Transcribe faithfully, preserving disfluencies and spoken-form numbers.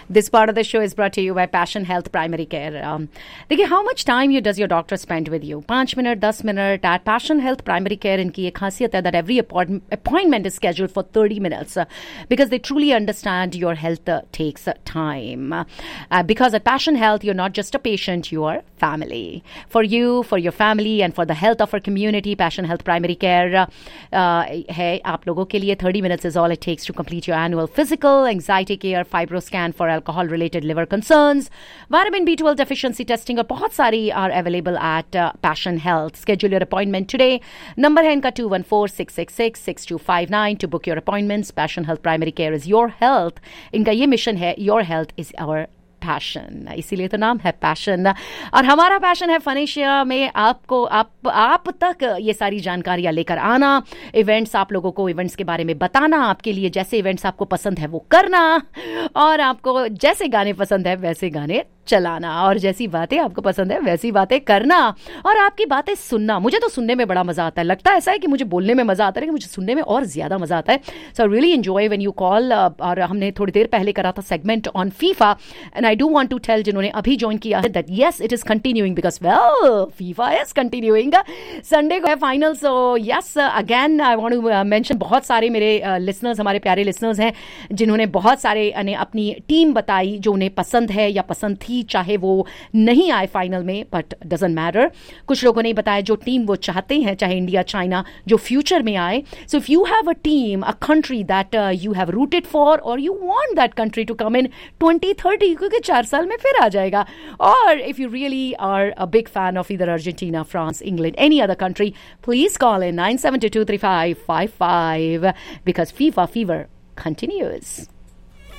This part of the show is brought to you by Passion Health Primary Care. Um, देखिए, how much time you does your doctor spend with you? पाँच minute, दस minute. At Passion Health Primary Care, इनकी एक खासियत है that every appointment appointment is scheduled for thirty minutes uh, because they truly understand your health uh, takes uh, time. Uh, because at Passion Health, you're not just a patient, you are family. For you, for your family, and for the health of our community, Passion Health Primary Care uh, uh, है आप लोगों के लिए thirty minutes is all it takes to complete your annual physical, anxiety care, fibroscan for alcohol-related liver concerns, vitamin B twelve deficiency testing और बहुत सारी are available at uh, Passion Health. Schedule your appointment today. Number है इनका two one four, six six six, six two five nine to book your appointments. Passion Health Primary Care is your health. इनका ये mission है, your health is our passion, इसीलिए तो नाम है passion. और हमारा पैशन है फनेशिया में आपको आप आप तक ये सारी जानकारियां लेकर आना, इवेंट्स आप लोगों को इवेंट्स के बारे में बताना, आपके लिए जैसे इवेंट्स आपको पसंद है वो करना, और आपको जैसे गाने पसंद है वैसे गाने चलाना, और जैसी बातें आपको पसंद है वैसी बातें करना, और आपकी बातें सुनना. मुझे तो सुनने में बड़ा मजा आता है. लगता है ऐसा है कि मुझे बोलने में मजा आता है, लेकिन मुझे सुनने में और ज्यादा मजा आता है. सो I really enjoy when you call. और हमने थोड़ी देर पहले करा था segment on FIFA, and I do want to tell जिन्होंने अभी ज्वाइन किया है that yes it is continuing because well FIFA is continuing. Sunday को है final, so yes again I want to mention बहुत सारे मेरे लिसनर्स uh, हमारे प्यारे लिसनर्स हैं जिन्होंने बहुत सारे अपनी टीम बताई जो उन्हें पसंद है या पसंद थी, चाहे वो नहीं आए फाइनल में, बट डजंट मैटर. कुछ लोगों ने बताया जो टीम वो चाहते हैं, चाहे इंडिया चाइना, जो फ्यूचर में आए. So if you have a team, a country that you have rooted for, और you want that country to come in twenty thirty, क्योंकि चार साल में फिर आ जाएगा, और if you really are a big fan of either Argentina, France, England, any other country, please call in nine seven two two three five five five because FIFA fever continues.